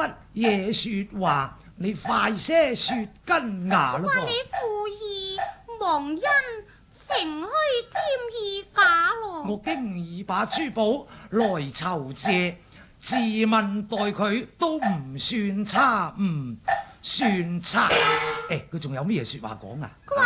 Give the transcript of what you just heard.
乜嘢說話？你快些說根牙咯噃！ 話你父義忘恩，情虛添意假咯。 我經已把珠寶來酬謝，自問待佢都唔算差，唔算差。佢仲有咩嘢說話講啊？ 佢話